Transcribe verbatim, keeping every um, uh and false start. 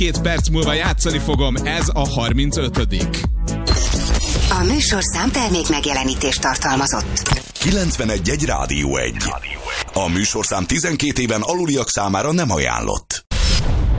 Két perc múlva játszani fogom, ez a harmincötödik. A műsorszám termék megjelenítést tartalmazott. kilencvenegy egy Rádió egy. A műsorszám tizenkét éven aluliak számára nem ajánlott.